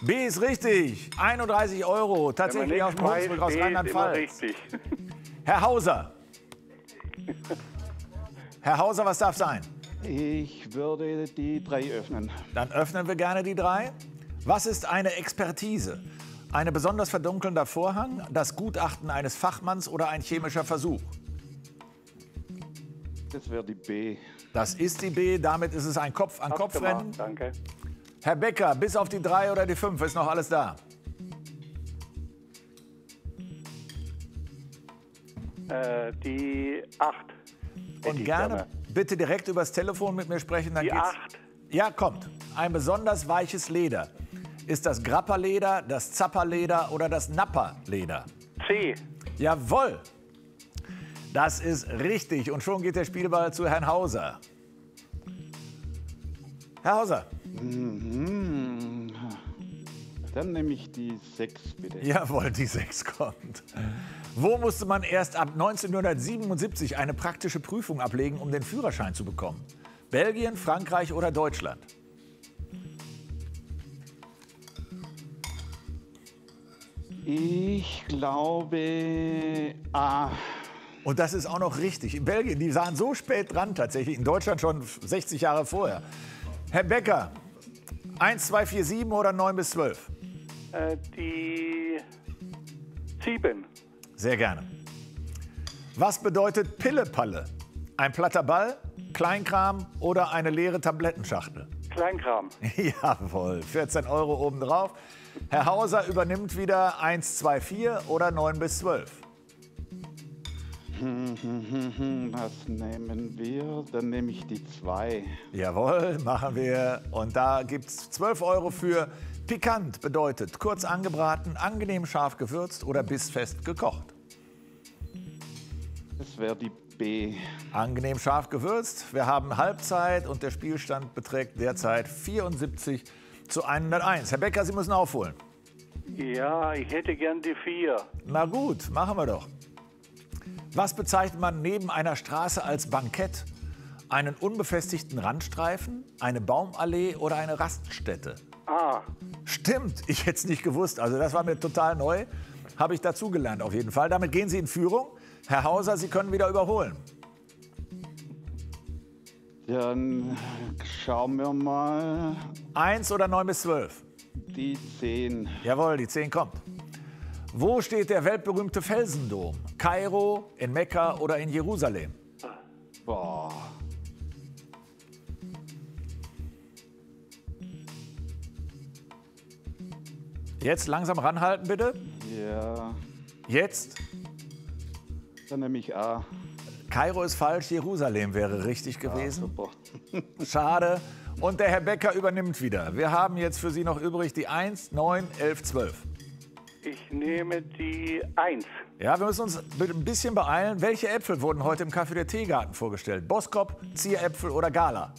B ist richtig. 31 Euro. Tatsächlich aus Brunswick, aus Rheinland-Pfalz. Richtig. Herr Hauser. Herr Hauser, was darf sein? Ich würde die 3 öffnen. Dann öffnen wir gerne die 3. Was ist eine Expertise? Ein besonders verdunkelnder Vorhang, das Gutachten eines Fachmanns oder ein chemischer Versuch? Das wäre die B. Das ist die B, damit ist es ein Kopf-an-Kopf-Rennen. Danke. Herr Becker, bis auf die 3 oder die 5 ist noch alles da. Die 8. Und gerne bitte direkt übers Telefon mit mir sprechen. Dann Die geht's. 8. Ja, kommt. Ein besonders weiches Leder. Ist das Grappa-Leder, das Zappa-Leder oder das Nappa-Leder? C. Jawohl. Das ist richtig. Und schon geht der Spielball zu Herrn Hauser. Herr Hauser. Dann nehme ich die 6, bitte. Jawohl, die 6 kommt. Wo musste man erst ab 1977 eine praktische Prüfung ablegen, um den Führerschein zu bekommen? Belgien, Frankreich oder Deutschland? Ich glaube A. Und das ist auch noch richtig. In Belgien, die waren so spät dran tatsächlich. In Deutschland schon 60 Jahre vorher. Herr Becker, 1, 2, 4, 7 oder 9 bis 12? Die 7. Sehr gerne. Was bedeutet Pille-Palle? Ein platter Ball, Kleinkram oder eine leere Tablettenschachtel? Kleinkram. Jawohl, 14 Euro obendrauf. Herr Hauser übernimmt wieder 1, 2, 4 oder 9 bis 12? Was nehmen wir? Dann nehme ich die 2. Jawohl, machen wir. Und da gibt es 12 Euro für. Pikant bedeutet kurz angebraten, angenehm scharf gewürzt oder bissfest gekocht. Das wäre die B. Angenehm scharf gewürzt. Wir haben Halbzeit und der Spielstand beträgt derzeit 74 zu 101. Herr Becker, Sie müssen aufholen. Ja, ich hätte gern die 4. Na gut, machen wir doch. Was bezeichnet man neben einer Straße als Bankett? Einen unbefestigten Randstreifen, eine Baumallee oder eine Raststätte? A. Stimmt, ich hätte es nicht gewusst. Also das war mir total neu. Habe ich dazugelernt auf jeden Fall. Damit gehen Sie in Führung. Herr Hauser, Sie können wieder überholen. Dann schauen wir mal. 1 oder 9 bis 12? Die 10. Jawohl, die 10 kommt. Wo steht der weltberühmte Felsendom? Kairo, in Mekka oder in Jerusalem? Boah. Jetzt langsam ranhalten, bitte. Ja. Jetzt. Dann nehme ich A. Kairo ist falsch, Jerusalem wäre richtig gewesen. Super. Schade. Und der Herr Becker übernimmt wieder. Wir haben jetzt für Sie noch übrig die 1, 9, 11, 12. Ich nehme die 1. Ja, wir müssen uns ein bisschen beeilen. Welche Äpfel wurden heute im Café der Teegarten vorgestellt? Boskop, Zieräpfel oder Gala?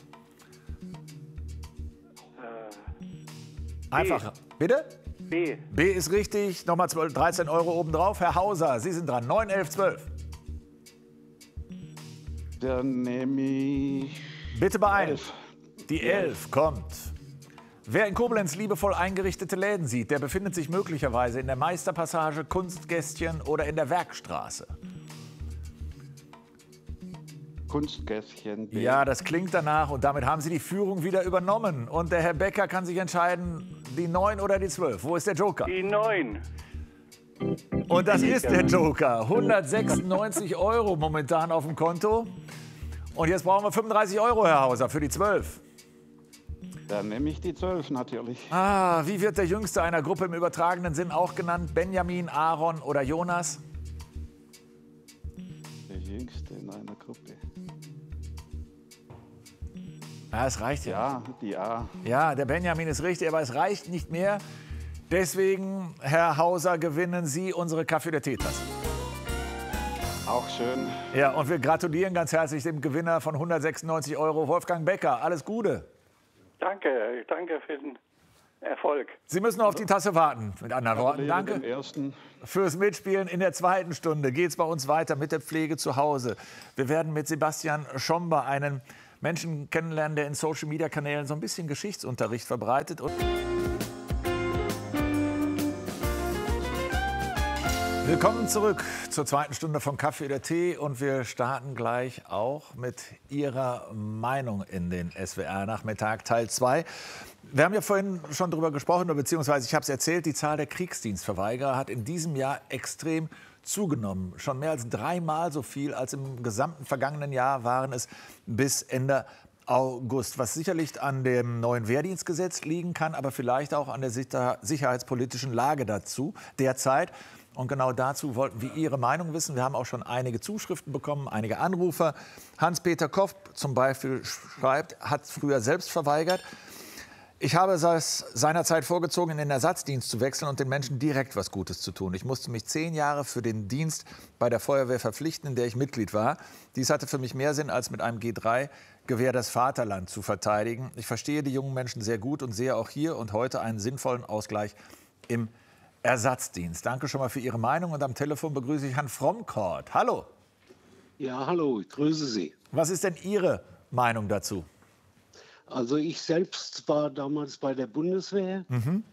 Einfach. Bitte? B. B ist richtig. Nochmal 12, 13 Euro obendrauf. Herr Hauser, Sie sind dran. 9, 11, 12. Dann nehme ich. Bitte beeilen. 11. Die 11 kommt. Wer in Koblenz liebevoll eingerichtete Läden sieht, der befindet sich möglicherweise in der Meisterpassage, Kunstgästchen oder in der Werkstraße. Kunstgästchen. B. Ja, das klingt danach und damit haben Sie die Führung wieder übernommen. Und der Herr Becker kann sich entscheiden, die 9 oder die 12. Wo ist der Joker? Die 9. Und das ist der Joker. 196 Euro momentan auf dem Konto. Und jetzt brauchen wir 35 Euro, Herr Hauser, für die 12. Dann nehme ich die 12 natürlich. Ah, wie wird der Jüngste einer Gruppe im übertragenen Sinn auch genannt? Benjamin, Aaron oder Jonas? Der Jüngste in einer Gruppe. Ja, es reicht ja. Ja, die A. Ja, der Benjamin ist richtig, aber es reicht nicht mehr. Deswegen, Herr Hauser, gewinnen Sie unsere Kaffee der Teetasse. Auch schön. Ja, und wir gratulieren ganz herzlich dem Gewinner von 196 Euro, Wolfgang Becker. Alles Gute. Danke für den Erfolg. Sie müssen noch auf die Tasse warten. Mit anderen Worten, danke Den ersten. fürs Mitspielen. In der zweiten Stunde geht es bei uns weiter mit der Pflege zu Hause. Wir werden mit Sebastian Schomber einen Menschen kennenlernen, der in Social-Media-Kanälen so ein bisschen Geschichtsunterricht verbreitet. Und Willkommen zurück zur zweiten Stunde von Kaffee oder Tee und wir starten gleich auch mit Ihrer Meinung in den SWR-Nachmittag Teil 2. Wir haben ja vorhin schon darüber gesprochen, beziehungsweise ich habe es erzählt, die Zahl der Kriegsdienstverweigerer hat in diesem Jahr extrem zugenommen. Schon mehr als 3-mal so viel als im gesamten vergangenen Jahr waren es bis Ende August, was sicherlich an dem neuen Wehrdienstgesetz liegen kann, aber vielleicht auch an der sicherheitspolitischen Lage dazu derzeit. Und genau dazu wollten wir Ihre Meinung wissen. Wir haben auch schon einige Zuschriften bekommen, einige Anrufer. Hans-Peter Kopp zum Beispiel schreibt, hat früher selbst verweigert. Ich habe es seinerzeit vorgezogen, in den Ersatzdienst zu wechseln und den Menschen direkt was Gutes zu tun. Ich musste mich 10 Jahre für den Dienst bei der Feuerwehr verpflichten, in der ich Mitglied war. Dies hatte für mich mehr Sinn, als mit einem G3-Gewehr das Vaterland zu verteidigen. Ich verstehe die jungen Menschen sehr gut und sehe auch hier und heute einen sinnvollen Ausgleich im Ersatzdienst. Danke schon mal für Ihre Meinung. Und am Telefon begrüße ich Herrn Frommkort. Hallo. Ja, hallo, ich grüße Sie. Was ist denn Ihre Meinung dazu? Also ich selbst war damals bei der Bundeswehr,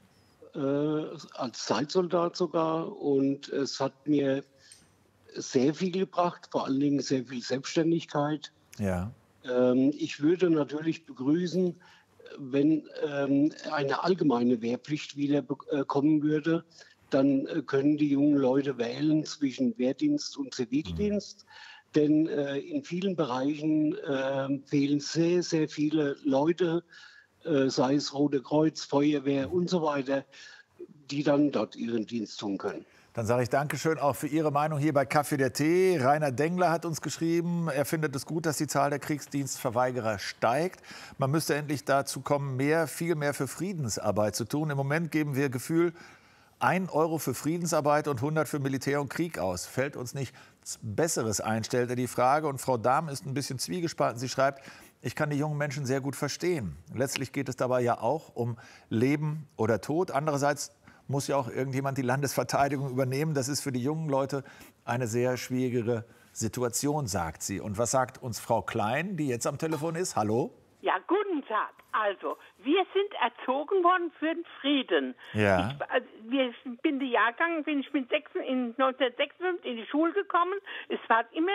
als Zeitsoldat sogar. Und es hat mir sehr viel gebracht, vor allen Dingen sehr viel Selbstständigkeit. Ja. Ich würde natürlich begrüßen, wenn eine allgemeine Wehrpflicht wieder kommen würde, dann können die jungen Leute wählen zwischen Wehrdienst und Zivildienst. Denn in vielen Bereichen fehlen sehr, sehr viele Leute, sei es Rote Kreuz, Feuerwehr und so weiter, die dann dort ihren Dienst tun können. Dann sage ich Dankeschön auch für Ihre Meinung hier bei Kaffee der Tee. Rainer Dengler hat uns geschrieben, er findet es gut, dass die Zahl der Kriegsdienstverweigerer steigt. Man müsste endlich dazu kommen, viel mehr für Friedensarbeit zu tun. Im Moment geben wir Gefühl 1 Euro für Friedensarbeit und 100 für Militär und Krieg aus. Fällt uns nichts Besseres ein, stellt er die Frage. Und Frau Dahm ist ein bisschen zwiegespalten. Sie schreibt, ich kann die jungen Menschen sehr gut verstehen. Letztlich geht es dabei ja auch um Leben oder Tod. Andererseits muss ja auch irgendjemand die Landesverteidigung übernehmen. Das ist für die jungen Leute eine sehr schwierige Situation, sagt sie. Und was sagt uns Frau Klein, die jetzt am Telefon ist? Hallo? Ja, guten Tag. Also, wir sind erzogen worden für den Frieden. Ja. Ich bin der Jahrgang, bin ich mit 1956 in die Schule gekommen. Es war immer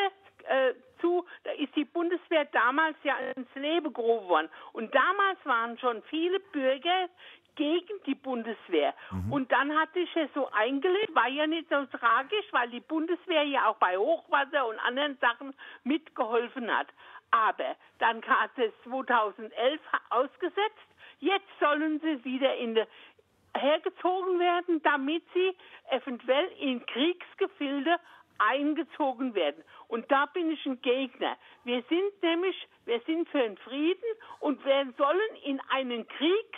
da ist die Bundeswehr damals ja ins Leben gerufen worden. Und damals waren schon viele Bürger gegen die Bundeswehr. Und dann hat sich ja so eingelegt, war ja nicht so tragisch, weil die Bundeswehr ja auch bei Hochwasser und anderen Sachen mitgeholfen hat. Aber dann hat es 2011 ausgesetzt. Jetzt sollen sie wieder hergezogen werden, damit sie eventuell in Kriegsgefilde eingezogen werden. Und da bin ich ein Gegner. Wir sind für den Frieden und wir sollen in einen Krieg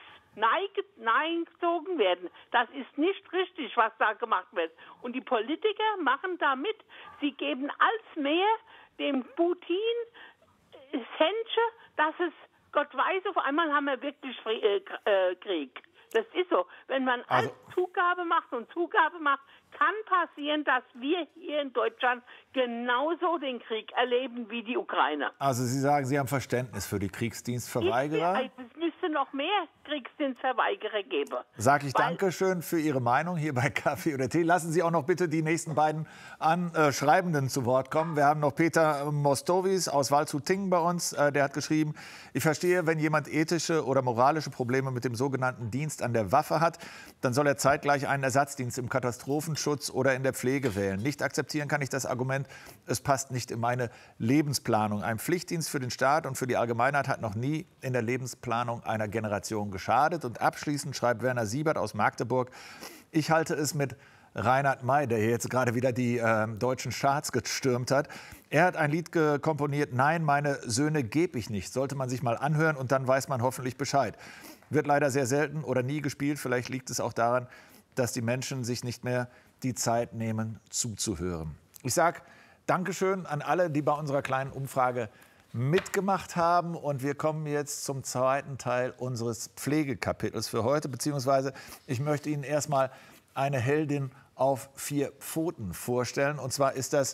gezogen werden. Das ist nicht richtig, was da gemacht wird. Und die Politiker machen damit, sie geben als mehr dem Putin Händchen, dass es, Gott weiß, auf einmal haben wir wirklich Krieg. Das ist so. Wenn man als Zugabe macht, kann passieren, dass wir hier in Deutschland genauso den Krieg erleben wie die Ukraine. Also Sie sagen, Sie haben Verständnis für die Kriegsdienstverweigerer? Es müsste noch mehr Kriegsdienstverweigerer geben. Sage ich Dankeschön für Ihre Meinung hier bei Kaffee oder Tee. Lassen Sie auch noch bitte die nächsten beiden Schreibenden zu Wort kommen. Wir haben noch Peter Mostowis aus Waldshut-Tingen bei uns. Der hat geschrieben, ich verstehe, wenn jemand ethische oder moralische Probleme mit dem sogenannten Dienst an der Waffe hat, dann soll er zeitgleich einen Ersatzdienst im Katastrophenschutz oder in der Pflege wählen. Nicht akzeptieren kann ich das Argument, es passt nicht in meine Lebensplanung. Ein Pflichtdienst für den Staat und für die Allgemeinheit hat noch nie in der Lebensplanung einer Generation geschadet. Und abschließend schreibt Werner Siebert aus Magdeburg, ich halte es mit Reinhard May, der hier jetzt gerade wieder die deutschen Charts gestürmt hat. Er hat ein Lied komponiert, Nein, meine Söhne gebe ich nicht. Sollte man sich mal anhören und dann weiß man hoffentlich Bescheid. Wird leider sehr selten oder nie gespielt. Vielleicht liegt es auch daran, dass die Menschen sich nicht mehr die Zeit nehmen, zuzuhören. Ich sage Dankeschön an alle, die bei unserer kleinen Umfrage mitgemacht haben. Und wir kommen jetzt zum zweiten Teil unseres Pflegekapitels für heute. Beziehungsweise ich möchte Ihnen erstmal eine Heldin auf 4 Pfoten vorstellen. Und zwar ist das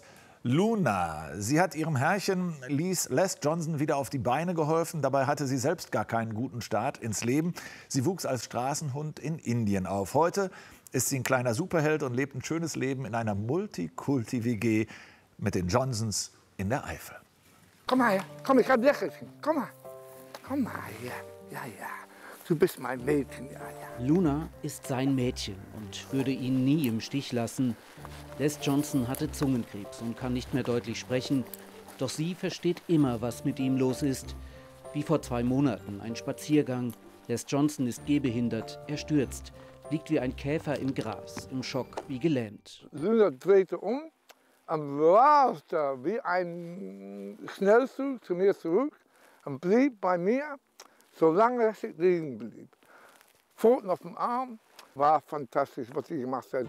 Luna, sie hat ihrem Herrchen Les Johnson wieder auf die Beine geholfen. Dabei hatte sie selbst gar keinen guten Start ins Leben. Sie wuchs als Straßenhund in Indien auf. Heute ist sie ein kleiner Superheld und lebt ein schönes Leben in einer Multikulti-WG mit den Johnsons in der Eifel. Komm mal her, komm, ich kann dich essen. Komm mal her. Ja. Du bist mein Mädchen, ja. Luna ist sein Mädchen und würde ihn nie im Stich lassen. Les Johnson hatte Zungenkrebs und kann nicht mehr deutlich sprechen. Doch sie versteht immer, was mit ihm los ist. Wie vor 2 Monaten, ein Spaziergang. Les Johnson ist gehbehindert, er stürzt, liegt wie ein Käfer im Gras, im Schock, wie gelähmt. Luna drehte um und raste wie ein Schnellzug zu mir zurück und blieb bei mir, solange ich liegen blieb. Pfoten auf dem Arm, war fantastisch, was sie gemacht hat.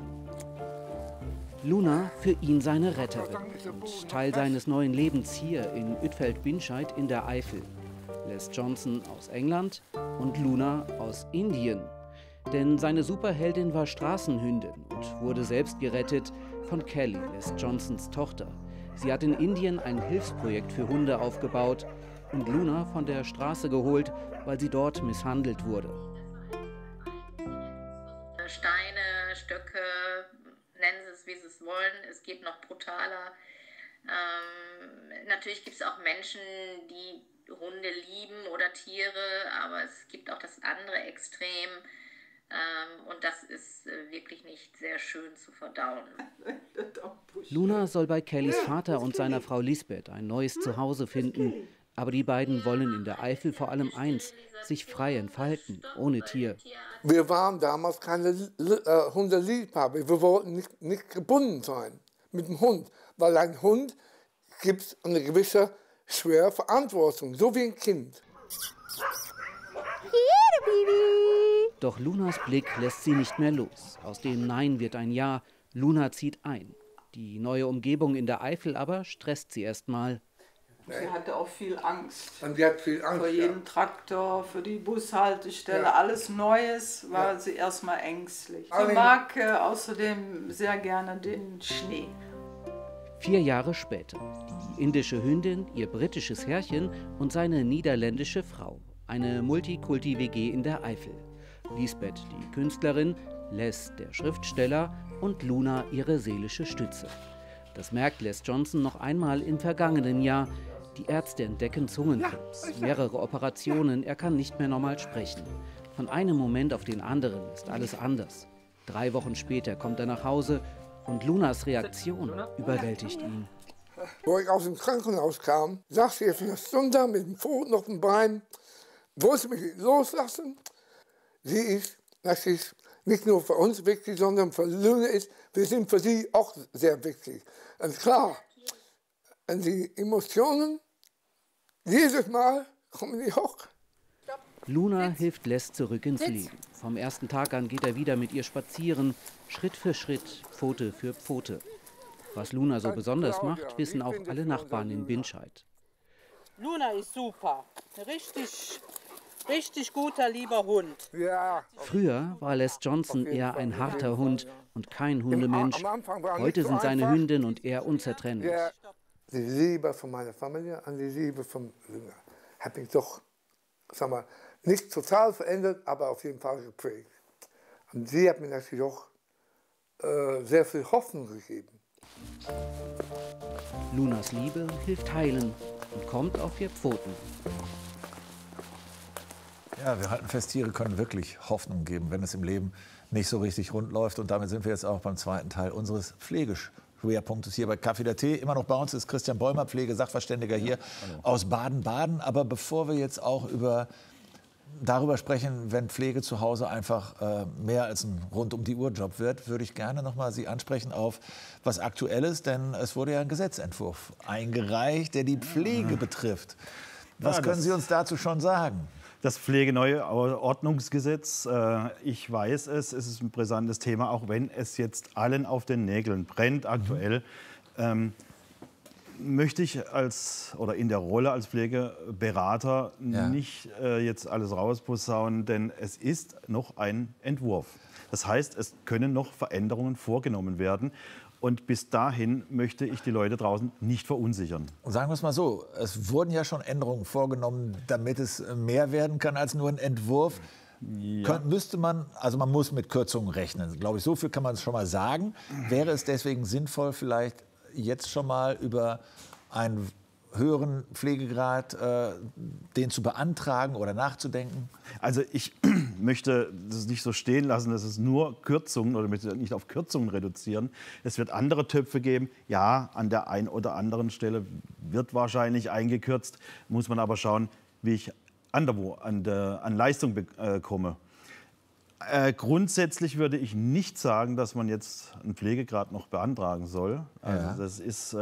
Luna für ihn seine Retterin und Teil seines neuen Lebens hier in Uetfeld-Binscheid in der Eifel. Les Johnson aus England und Luna aus Indien. Denn seine Superheldin war Straßenhündin und wurde selbst gerettet von Kelly, Les Johnsons Tochter. Sie hat in Indien ein Hilfsprojekt für Hunde aufgebaut und Luna von der Straße geholt, weil sie dort misshandelt wurde. Steine, Stöcke, nennen Sie es, wie Sie es wollen. Es geht noch brutaler. Natürlich gibt es auch Menschen, die Hunde lieben oder Tiere, aber es gibt auch das andere Extrem. Und das ist wirklich nicht sehr schön zu verdauen. Luna soll bei Kellys Vater und seiner Frau Lisbeth ein neues Zuhause finden. Aber die beiden wollen in der Eifel vor allem eins, sich frei entfalten, ohne Tier. Wir waren damals keine Hundeliebhaber. Wir wollten nicht gebunden sein mit dem Hund. Weil ein Hund gibt eine gewisse schwere Verantwortung, so wie ein Kind. Doch Lunas Blick lässt sie nicht mehr los. Aus dem Nein wird ein Ja. Luna zieht ein. Die neue Umgebung in der Eifel aber stresst sie erst mal. Sie hatte auch viel Angst. Und sie hat viel Angst vor jedem Traktor, für die Bushaltestelle, ja. Alles Neues war sie erstmal ängstlich. Sie mag außerdem sehr gerne den Schnee. 4 Jahre später. Die indische Hündin, ihr britisches Herrchen und seine niederländische Frau. Eine Multikulti-WG in der Eifel. Lisbeth, die Künstlerin, Les, der Schriftsteller und Luna, ihre seelische Stütze. Das merkt Les Johnson noch einmal im vergangenen Jahr. Die Ärzte entdecken Zungenkrebs, mehrere Operationen, er kann nicht mehr normal sprechen. Von einem Moment auf den anderen ist alles anders. 3 Wochen später kommt er nach Hause und Lunas Reaktion überwältigt ihn. Wo ich aus dem Krankenhaus kam, saß sie für eine Stunde mit dem Pfoten auf dem Bein, wollte mich loslassen. Sie ist nicht nur für uns wichtig, sondern für Luna wir sind für sie auch sehr wichtig. Und klar, und die Emotionen, jedes Mal kommen die hoch. Luna hilft Les zurück ins Leben. Vom ersten Tag an geht er wieder mit ihr spazieren, Schritt für Schritt, Pfote für Pfote. Was Luna so besonders macht, wissen auch alle Nachbarn in Binscheid. Luna ist super, richtig guter, lieber Hund. Ja. Früher war Les Johnson eher ein harter Hund und kein Hundemensch. Heute sind seine Hündin und er unzertrennlich. Ja. Die Liebe von meiner Familie und die Liebe von Luna hat mich doch, sag mal, nicht total verändert, aber auf jeden Fall geprägt. Und sie hat mir natürlich auch sehr viel Hoffnung gegeben. Lunas Liebe hilft heilen und kommt auf 4 Pfoten. Ja, wir halten fest, Tiere können wirklich Hoffnung geben, wenn es im Leben nicht so richtig rund läuft. Und damit sind wir jetzt auch beim zweiten Teil unseres Pflegeschwerpunktes hier bei Kaffee der Tee. Immer noch bei uns ist Christian Bäumer, Pflegesachverständiger hier aus Baden-Baden. Aber bevor wir jetzt auch darüber sprechen, wenn Pflege zu Hause einfach mehr als ein Rund-um-die-Uhr-Job wird, würde ich gerne noch mal Sie ansprechen auf was Aktuelles. Denn es wurde ja ein Gesetzentwurf eingereicht, der die Pflege betrifft. Was können Sie uns dazu schon sagen? Das Pflegeneuordnungsgesetz, ich weiß es ist ein brisantes Thema, auch wenn es jetzt allen auf den Nägeln brennt aktuell. Möchte ich in der Rolle als Pflegeberater nicht jetzt alles rausposaunen, denn es ist noch ein Entwurf. Das heißt, es können noch Veränderungen vorgenommen werden. Und bis dahin möchte ich die Leute draußen nicht verunsichern. Sagen wir es mal so, es wurden ja schon Änderungen vorgenommen, damit es mehr werden kann als nur ein Entwurf. Ja. Müsste man, also man muss mit Kürzungen rechnen, glaube ich, so viel kann man schon mal sagen. Wäre es deswegen sinnvoll, vielleicht jetzt schon mal über einen höheren Pflegegrad den zu beantragen oder nachzudenken? Also ich möchte das nicht so stehen lassen, dass es nur Kürzungen oder möchte nicht auf Kürzungen reduzieren. Es wird andere Töpfe geben. Ja, an der einen oder anderen Stelle wird wahrscheinlich eingekürzt. Muss man aber schauen, wie ich anderwo an Leistung komme. Grundsätzlich würde ich nicht sagen, dass man jetzt einen Pflegegrad noch beantragen soll. Also das ist,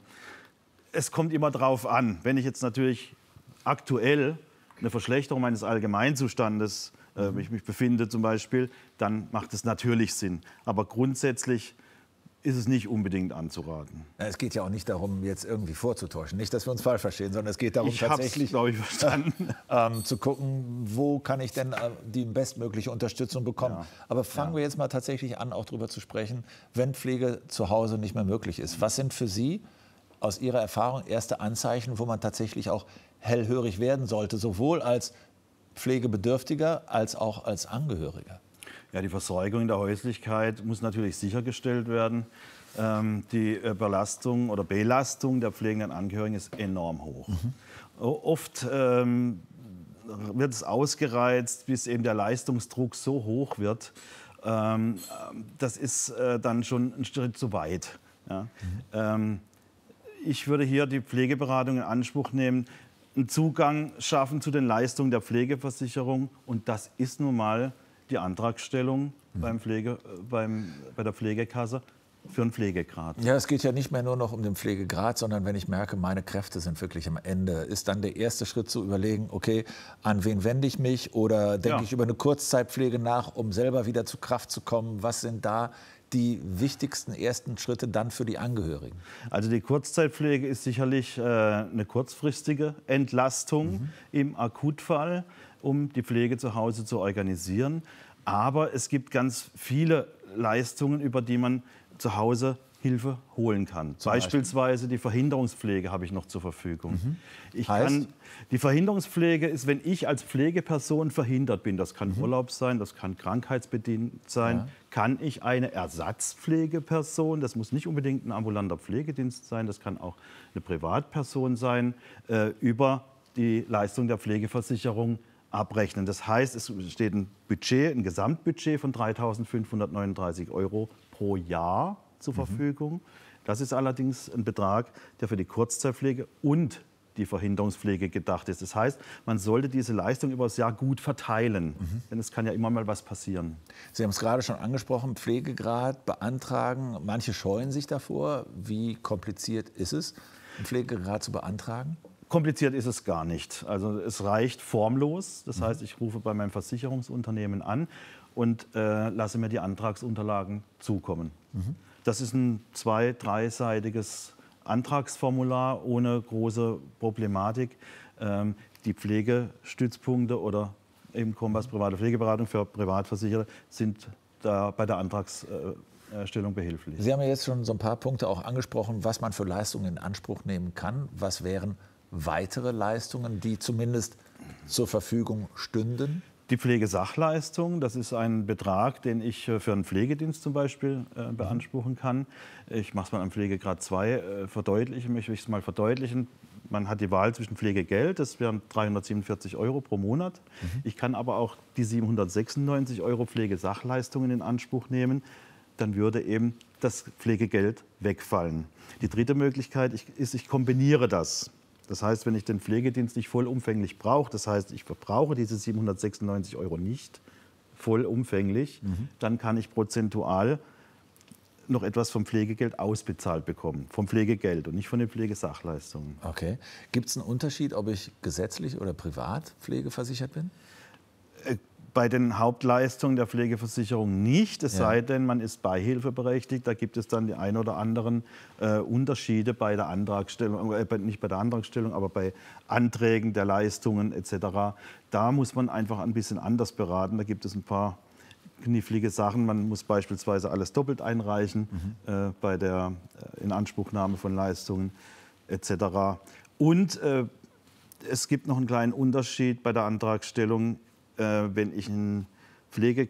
es kommt immer drauf an. Wenn ich jetzt natürlich aktuell eine Verschlechterung meines Allgemeinzustandes mich befinde zum Beispiel, dann macht es natürlich Sinn. Aber grundsätzlich ist es nicht unbedingt anzuraten. Es geht ja auch nicht darum, jetzt irgendwie vorzutäuschen. Nicht, dass wir uns falsch verstehen, sondern es geht darum, tatsächlich, glaube ich, verstanden. Zu gucken, wo kann ich denn die bestmögliche Unterstützung bekommen. Ja. Aber fangen wir jetzt mal tatsächlich an, auch darüber zu sprechen, wenn Pflege zu Hause nicht mehr möglich ist. Was sind für Sie aus Ihrer Erfahrung erste Anzeichen, wo man tatsächlich auch hellhörig werden sollte, sowohl als Pflegebedürftiger als auch als Angehöriger? Ja, die Versorgung in der Häuslichkeit muss natürlich sichergestellt werden. Die Belastung oder Belastung der pflegenden Angehörigen ist enorm hoch. Oft wird es ausgereizt, bis eben der Leistungsdruck so hoch wird. Das ist dann schon ein Schritt zu weit. Ja. Ich würde hier die Pflegeberatung in Anspruch nehmen, einen Zugang schaffen zu den Leistungen der Pflegeversicherung. Und das ist nun mal die Antragstellung bei der Pflegekasse für einen Pflegegrad. Ja, es geht ja nicht mehr nur noch um den Pflegegrad, sondern wenn ich merke, meine Kräfte sind wirklich am Ende, ist dann der erste Schritt zu überlegen, okay, an wen wende ich mich oder denke ich über eine Kurzzeitpflege nach, um selber wieder zu Kraft zu kommen? Was sind da die wichtigsten ersten Schritte dann für die Angehörigen? Also die Kurzzeitpflege ist sicherlich eine kurzfristige Entlastung im Akutfall, um die Pflege zu Hause zu organisieren. Aber es gibt ganz viele Leistungen, über die man zu Hause Hilfe holen kann. Beispielsweise die Verhinderungspflege habe ich noch zur Verfügung. Die Verhinderungspflege ist, wenn ich als Pflegeperson verhindert bin, das kann Urlaub sein, das kann krankheitsbedingt sein, kann ich eine Ersatzpflegeperson, das muss nicht unbedingt ein ambulanter Pflegedienst sein, das kann auch eine Privatperson sein, über die Leistung der Pflegeversicherung abrechnen. Das heißt, es steht ein Gesamtbudget von 3.539 € pro Jahr zur Verfügung. Das ist allerdings ein Betrag, der für die Kurzzeitpflege und die Verhinderungspflege gedacht ist. Das heißt, man sollte diese Leistung über das Jahr gut verteilen, denn es kann ja immer mal was passieren. Sie haben es gerade schon angesprochen, Pflegegrad beantragen. Manche scheuen sich davor. Wie kompliziert ist es, einen Pflegegrad zu beantragen? Kompliziert ist es gar nicht. Also es reicht formlos. Das heißt, ich rufe bei meinem Versicherungsunternehmen an und lasse mir die Antragsunterlagen zukommen. Das ist ein 2-, 3-seitiges Antragsformular ohne große Problematik. Die Pflegestützpunkte oder eben Kompass private Pflegeberatung für Privatversicherte sind da bei der Antragsstellung behilflich. Sie haben ja jetzt schon so ein paar Punkte auch angesprochen, was man für Leistungen in Anspruch nehmen kann. Was wären weitere Leistungen, die zumindest zur Verfügung stünden? Die Pflegesachleistung, das ist ein Betrag, den ich für einen Pflegedienst zum Beispiel beanspruchen kann. Ich mache es mal am Pflegegrad 2 verdeutlichen, möchte ich es mal verdeutlichen. Man hat die Wahl zwischen Pflegegeld, das wären 347 € pro Monat. Ich kann aber auch die 796 € Pflegesachleistungen in Anspruch nehmen. Dann würde eben das Pflegegeld wegfallen. Die dritte Möglichkeit ist, ich kombiniere das. Das heißt, wenn ich den Pflegedienst nicht vollumfänglich brauche, das heißt, ich verbrauche diese 796 € nicht vollumfänglich, dann kann ich prozentual noch etwas vom Pflegegeld ausbezahlt bekommen. Vom Pflegegeld und nicht von den Pflegesachleistungen. Okay. Gibt es einen Unterschied, ob ich gesetzlich oder privat pflegeversichert bin? Bei den Hauptleistungen der Pflegeversicherung nicht, es sei denn, man ist beihilfeberechtigt. Da gibt es dann die ein oder anderen Unterschiede bei der Antragstellung, nicht bei der Antragstellung, aber bei Anträgen der Leistungen etc. Da muss man einfach ein bisschen anders beraten. Da gibt es ein paar knifflige Sachen. Man muss beispielsweise alles doppelt einreichen bei der Inanspruchnahme von Leistungen etc. Und es gibt noch einen kleinen Unterschied bei der Antragstellung, wenn ich einen